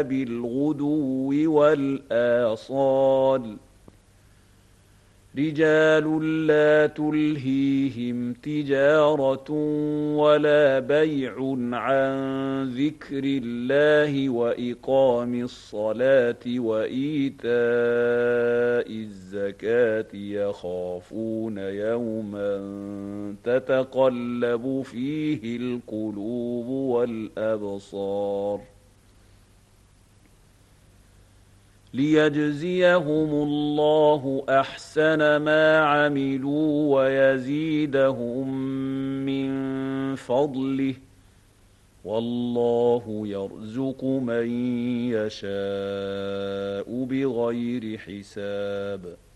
بالغدو والآصال رجال لا تلهيهم تجارة ولا بيع عن ذكر الله وإقام الصلاة وإيتاء الزكاة يخافون يوما تتقلب فيه القلوب والأبصار ليجزيهم الله أحسن ما عملوا ويزيدهم من فضله والله يرزق من يشاء بغير حساب.